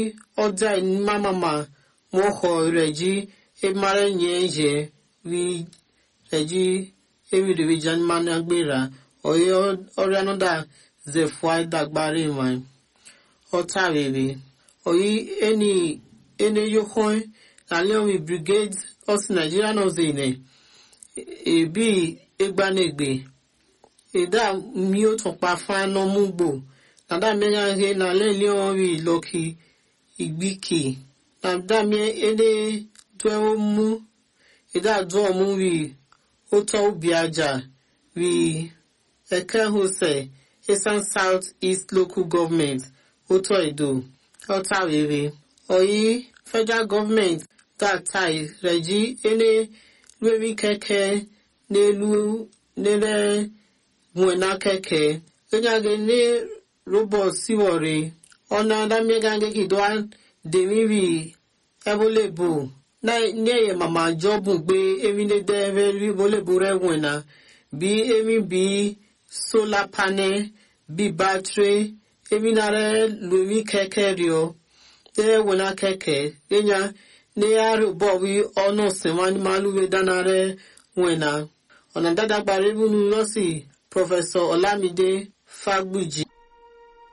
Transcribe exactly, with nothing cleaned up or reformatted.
ọjà mama mọkọ reji emare nyeje wi reji ewidewi janman agbera oyo orianoda zefwai dagbare man otarebe oyi eni ene yokon na leomi brigade os Nigeria no zine ebi egbanegbe eda mi o tun pa fan no mugbo na da me he na le leomi loki igbiki na da me ene twa mu eda do mu wi o to biaja wi eke hose Eastern South East Local Government Oto Edo Otawewe oyi federal government that tai reji ene lwewi keke n'elu nere mwena keke enyage ne robot siwore ona da megange kidwa demiwi ebolebo na nye mama job gbe emi ne deve bolebo re wena bi emi bi solar panel bi battery emi nare lwewi keke rio te wena keke enya ne aru bowi ono semani maluwe danare wena ona dada gbare bunu losi Professor Olamide Fagbuji